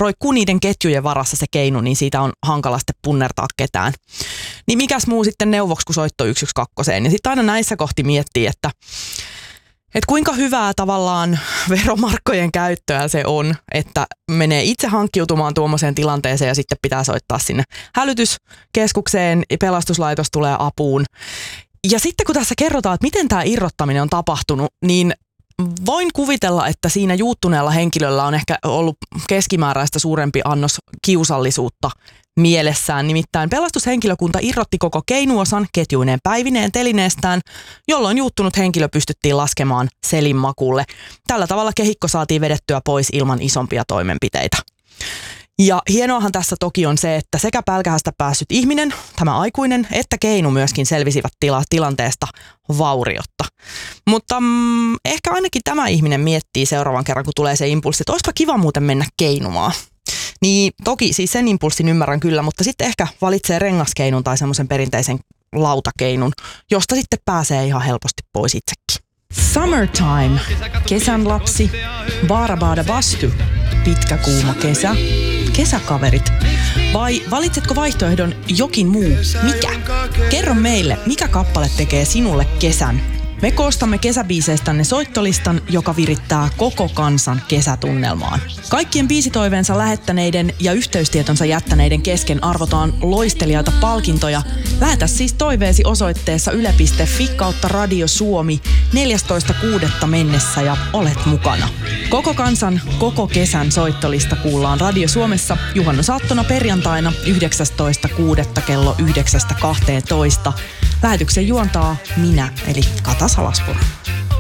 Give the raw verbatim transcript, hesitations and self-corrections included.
roikkuu niiden ketjujen varassa se keinu, niin siitä on hankala sitten punnertaa ketään. Niin mikäs muu sitten neuvoksi, kun soitto yksi yksi kaksi. Ja sitten aina näissä kohti miettii, että Että kuinka hyvää tavallaan veromarkkojen käyttöä se on, että menee itse hankkiutumaan tuommoiseen tilanteeseen ja sitten pitää soittaa sinne hälytyskeskukseen ja pelastuslaitos tulee apuun. Ja sitten kun tässä kerrotaan, että miten tämä irrottaminen on tapahtunut, niin voin kuvitella, että siinä juuttuneella henkilöllä on ehkä ollut keskimääräistä suurempi annos kiusallisuutta mielessään. Nimittäin pelastushenkilökunta irrotti koko keinuosan ketjuineen päivineen telineestään, jolloin juuttunut henkilö pystyttiin laskemaan selin makuulle. Tällä tavalla kehikko saatiin vedettyä pois ilman isompia toimenpiteitä. Ja hienoahan tässä toki on se, että sekä pälkähästä päässyt ihminen, tämä aikuinen, että keinu myöskin selvisivät tila- tilanteesta vauriotta. Mutta mm, ehkä ainakin tämä ihminen miettii seuraavan kerran, kun tulee se impulssi, että olisipa kiva muuten mennä keinumaan. Niin toki siis sen impulssin ymmärrän kyllä, mutta sitten ehkä valitsee rengaskeinun tai semmoisen perinteisen lautakeinun, josta sitten pääsee ihan helposti pois itsekin. Summertime, kesän lapsi, Baarabaada Bastu, pitkä kuuma kesä, kesäkaverit. Vai valitsetko vaihtoehdon jokin muu? Mikä? Kerro meille, mikä kappale tekee sinulle kesän. Me koostamme kesäbiiseistänne soittolistan, joka virittää koko kansan kesätunnelmaan. Kaikkien biisitoiveensa lähettäneiden ja yhteystietonsa jättäneiden kesken arvotaan loistelijaita palkintoja. Lähetä siis toiveesi osoitteessa yle piste fi kautta Radio Suomi neljästoista kuudetta mennessä ja olet mukana. Koko kansan, koko kesän soittolista kuullaan Radio Suomessa juhannusaattona perjantaina yhdeksästoista kuudetta kello yhdeksästä kahteentoista. Lähetyksen juontaa minä, eli Kata Salaspuro.